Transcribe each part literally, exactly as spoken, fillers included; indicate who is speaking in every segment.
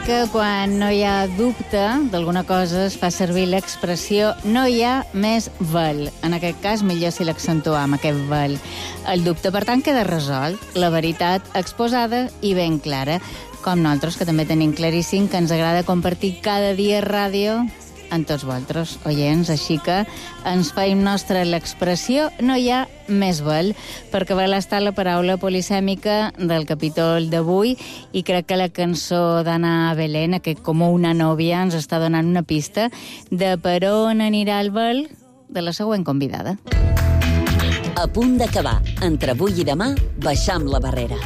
Speaker 1: que quan no hi ha dubte d'alguna cosa es fa servir l'expressió no hi ha més vel. En aquest cas, millor si l'accentuam, aquest vel. El dubte, per tant, queda resolt. La veritat exposada i ben clara. Com nosaltres, que també tenim claríssim que ens agrada compartir cada dia ràdio amb tots vosaltres, oients, així que ens feim nostra l'expressió no hi ha més vel, perquè vel està la paraula polisèmica del capítol d'avui i crec que la cançó d'Anna Belén, aquest com una nòvia, ens està donant una pista de per on anirà el vel de la següent convidada.
Speaker 2: A punt d'acabar. Entre avui i demà, baixam la barrera.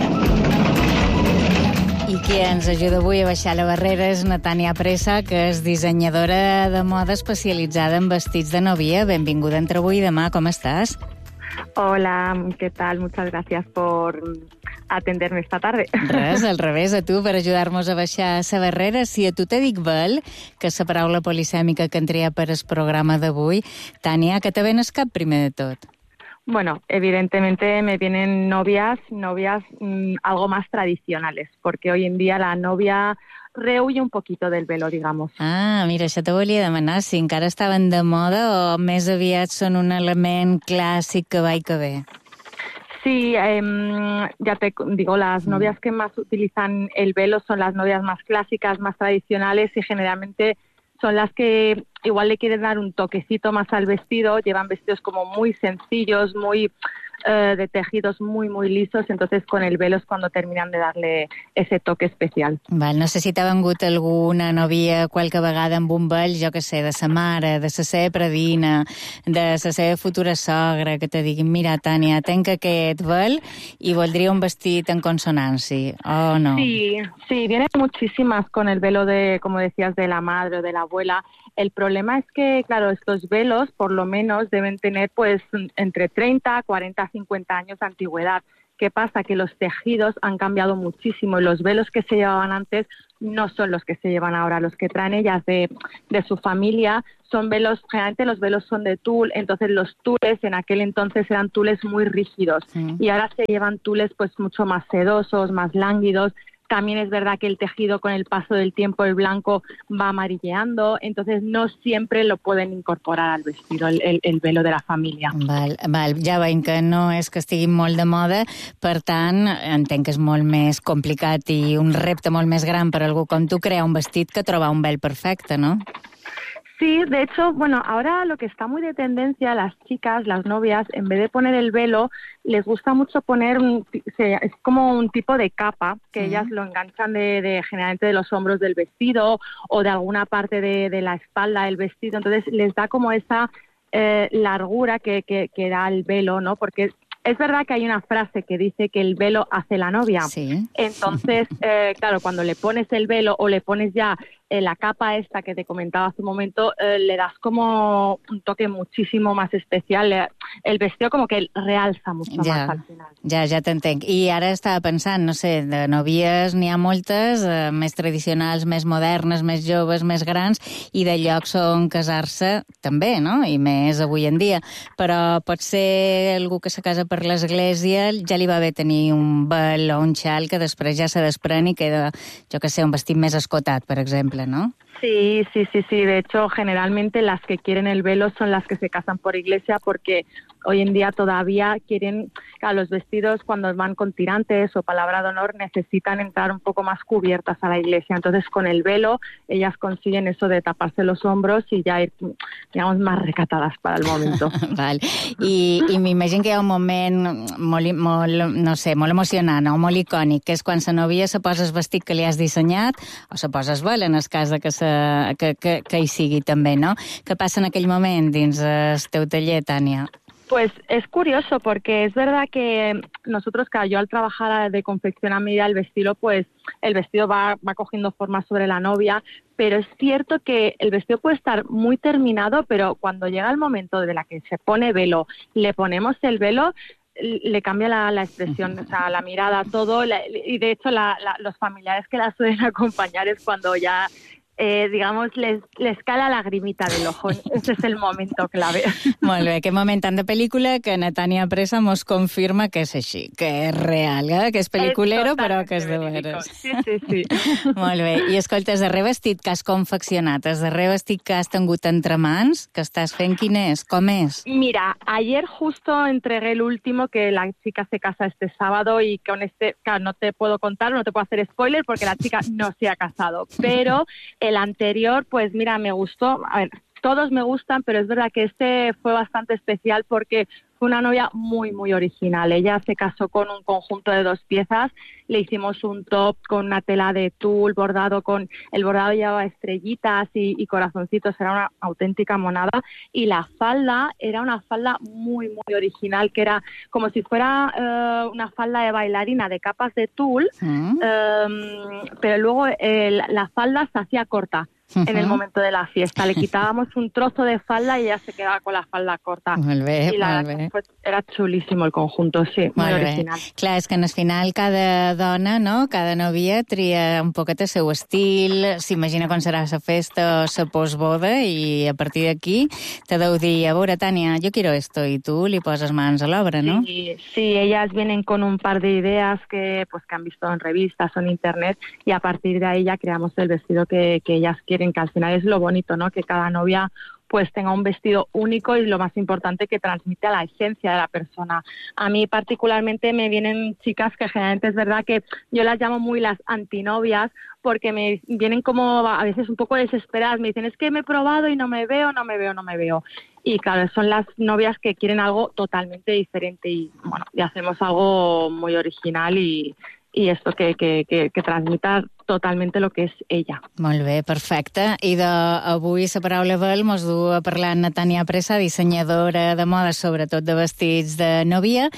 Speaker 1: I qui ens ajuda avui a baixar la barrera és na Tània Presa, que és dissenyadora de moda especialitzada en vestits de novia. Benvinguda entre avui i demà, com estàs?
Speaker 3: Hola, ¿qué tal? Muchas gracias por atenderme esta tarde.
Speaker 1: Res, al revés, a tu, per ajudar-nos a baixar la barrera. Si a tu te dic vel, que és la paraula polisèmica que hem triat per el programa d'avui, Tània, què te ven al cap primer de tot?
Speaker 3: Bueno, evidentemente me vienen novias, novias mmm, algo más tradicionales, porque hoy en día la novia rehuye un poquito del velo, digamos.
Speaker 1: Ah, mira, això te volia demanar, si encara estaven de moda o més aviat són un element clàssic que va i que ve.
Speaker 3: Sí, eh, ya te digo, las novias que más utilizan el velo son las novias más clásicas, más tradicionales y generalmente son las que igual le quieren dar un toquecito más al vestido, llevan vestidos como muy sencillos, muy eh, de tejidos muy, muy lisos, entonces con el velo es cuando terminan de darle ese toque especial.
Speaker 1: Val, no sé si t'ha vengut alguna novia qualque vegada amb un vel, jo que sé, de sa mare, de sa seva predina, de sa seva futura sogra, que te diguin, mira, Tània, tenc aquest vel i voldria un vestit en consonància, o no?
Speaker 3: Sí, sí, vienen muchísimas con el velo de, como decías, de la madre o de la abuela. El problema es que, claro, estos velos por lo menos deben tener pues entre treinta, cuarenta, cincuenta años de antigüedad. ¿Qué pasa? Que los tejidos han cambiado muchísimo y los velos que se llevaban antes no son los que se llevan ahora. Los que traen ellas de, de su familia son velos, generalmente los velos son de tul, entonces los tules en aquel entonces eran tules muy rígidos sí. Y ahora se llevan tules pues mucho más sedosos, más lánguidos. También es verdad que el tejido con el paso del tiempo, el blanco, va amarilleando, entonces no siempre lo pueden incorporar al vestido, el, el, el velo de la família.
Speaker 1: Val, val. Ja veiem que no és que estigui molt de moda, per tant, entenc que és molt més complicat i un repte molt més gran per algú com tu crear un vestit que trobar un vel perfecte, no?
Speaker 3: Sí, de hecho, bueno, ahora lo que está muy de tendencia, las chicas, las novias, en vez de poner el velo, les gusta mucho poner, un, es como un tipo de capa, que uh-huh. ellas lo enganchan de, de generalmente de los hombros del vestido o de alguna parte de, de la espalda del vestido, entonces les da como esa eh, largura que, que, que da el velo, ¿no? Porque es verdad que hay una frase que dice que el velo hace la novia.
Speaker 1: Sí.
Speaker 3: Entonces, eh, claro, cuando le pones el velo o le pones ya eh, la capa esta que te comentaba hace un momento, eh, le das como un toque muchísimo más especial. Eh, el vestido como que realza mucho
Speaker 1: ja,
Speaker 3: más al final.
Speaker 1: Ja, ja t'entenc. I ara estava pensant, no sé, de novies n'hi ha moltes, eh, més tradicionals, més modernes, més joves, més grans, i de llocs on casar-se també, no? I més avui en dia. Però pot ser algú que se casa per l'església, ja li va bé tenir un vel o un xal que després ja se desprèn i queda, jo que sé, un vestit més escotat, per exemple, ¿no?
Speaker 3: Sí, sí, sí, sí. De hecho, generalmente las que quieren el velo son las que se casan por iglesia porque hoy en día todavía quieren, claro, los vestidos cuando van con tirantes o palabra de honor necesitan entrar un poco más cubiertas a la iglesia. Entonces, con el velo, ellas consiguen eso de taparse los hombros y ya ir, digamos, más recatadas para el momento.
Speaker 1: Val. I, i m'imagino que hi ha un moment molt, molt, no sé, molt emocionant o molt icònic, que és quan la novia se posa el vestit que li has dissenyat o se posa el vel, en el cas de que, se, que, que, que hi sigui també, no? Què passa en aquell moment dins el teu taller, Tània?
Speaker 3: Pues es curioso porque es verdad que nosotros, claro, yo al trabajar de confección a medida el vestido, pues el vestido va, va cogiendo forma sobre la novia, pero es cierto que el vestido puede estar muy terminado, pero cuando llega el momento de la que se pone velo, le ponemos el velo, le cambia la, la expresión, o sea, la mirada, todo, la, y de hecho la, la, los familiares que la suelen acompañar es cuando ya eh, digamos, les, les cala la lagrimita del ojo. Ese es el momento clave.
Speaker 1: Molt bé, aquest moment tant de pel·lícula que na Tània Presa mos confirma que és així, que és real, eh? Que és pel·liculero, és però que és de veres.
Speaker 3: Sí, sí, sí.
Speaker 1: Molt bé. I escolta, el darrer vestit que has confeccionat, el darrer vestit que has tingut entre mans, que estàs fent, quin és? Com és?
Speaker 3: Mira, ayer justo entregué el último, que la chica se casa este sábado y con este, claro, no te puedo contar, no te puedo hacer spoiler porque la chica no se ha casado, pero el anterior, pues mira, me gustó, a ver, todos me gustan, pero es verdad que este fue bastante especial porque fue una novia muy, muy original. Ella se casó con un conjunto de dos piezas, le hicimos un top con una tela de tul bordado, con el bordado llevaba estrellitas y, y corazoncitos, era una auténtica monada, y la falda era una falda muy, muy original, que era como si fuera eh, una falda de bailarina de capas de tul, mm. eh, pero luego eh, la falda se hacía corta. Uh-huh. En el momento de la fiesta. Le quitábamos un trozo de falda y ella se quedaba con la falda corta.
Speaker 1: Molt bé,
Speaker 3: I la,
Speaker 1: molt bé.
Speaker 3: Pues, era xulísimo el conjunto, sí,
Speaker 1: molt
Speaker 3: muy
Speaker 1: bé.
Speaker 3: original.
Speaker 1: Clar, és que en el final cada dona, no?, cada novia tria un poquet el seu estil, s'imagina quan serà la festa o la postboda i a partir d'aquí te deu dir, a veure, Tània, yo quiero esto, i tu li poses mans a l'obra, ¿no?
Speaker 3: Sí, sí, ellas vienen con un par de ideas que, pues, que han visto en revistas o en internet y a partir de ahí ya creamos el vestido que, que ellas quieren, que al final es lo bonito, ¿no? Que cada novia pues tenga un vestido único y lo más importante, que transmite la esencia de la persona. A mí particularmente me vienen chicas que generalmente es verdad que yo las llamo muy las antinovias, porque me vienen como a veces un poco desesperadas, me dicen, es que me he probado y no me veo, no me veo, no me veo. Y claro, son las novias que quieren algo totalmente diferente y bueno, y hacemos algo muy original y, y esto que, que, que, que transmita totalmente lo que és ella.
Speaker 1: Molt bé, perfecte. I d'avui la paraula vel mos du a parlar amb Tània Presa, dissenyadora de moda, sobretot de vestits de novia,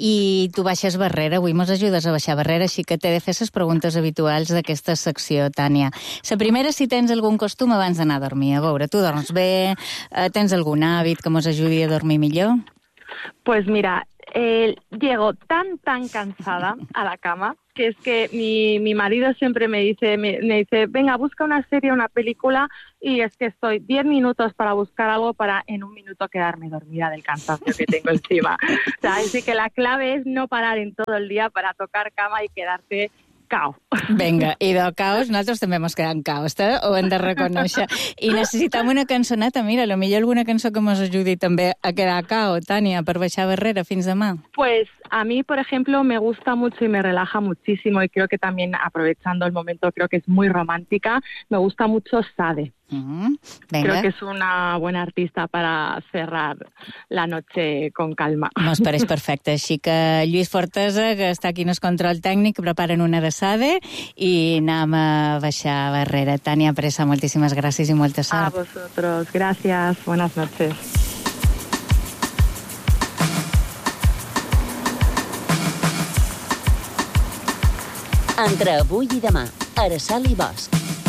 Speaker 1: i tu baixes barrera, avui mos ajudes a baixar barrera, així que t'he de fer les preguntes habituals d'aquesta secció, Tània. La primera, si tens algun costum abans d'anar a dormir. A veure, tu dorms bé? Tens algun hàbit que mos ajudi a dormir millor?
Speaker 3: Pues mira, eh, llego tan, tan cansada a la cama que es que mi, mi marido siempre me dice, me, me dice, venga, busca una serie, una película, y es que estoy diez minutos para buscar algo para en un minuto quedarme dormida del cansancio que tengo encima. O sea, así que la clave es no parar en todo el día para tocar cama y quedarte caos.
Speaker 1: Vinga, i de caos, nosaltres també mos quedem caos, eh? Ho hem de reconèixer. I necessitam una cançoneta, mira, a lo millor alguna cançó que mos ajudi també a quedar caos, Tània, per baixar barrera fins demà.
Speaker 3: Pues a mí, por ejemplo, me gusta mucho y me relaja muchísimo, y creo que también, aprovechando el momento, creo que es muy romántica, me gusta mucho Sade.
Speaker 1: Mm,
Speaker 3: creo que es una buena artista para cerrar la noche con calma.
Speaker 1: Mos pareix perfecte, així que Lluís Fortesa, que està aquí en el control tècnic, preparen una de Sade i anem a baixar barrera. Tània Presa, moltíssimes gràcies i molta sort.
Speaker 3: A vosotros, gracias, buenas noches.
Speaker 2: Entre avui i demà, Araceli Bosch.